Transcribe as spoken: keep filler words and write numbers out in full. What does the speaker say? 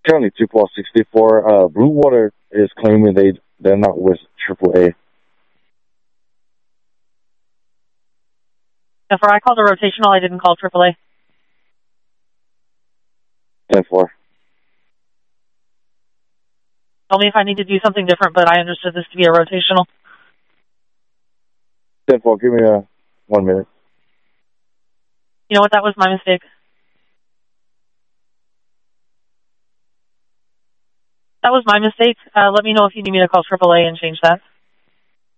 Currently, Triple sixty-four. Uh, Blue Water is claiming they they're not with Triple A. If I called a rotational, I didn't call Triple A. ten four. Tell me if I need to do something different, but I understood this to be a rotational. ten four, give me a one minute. You know what? That was my mistake. That was my mistake. Uh, let me know if you need me to call Triple A and change that.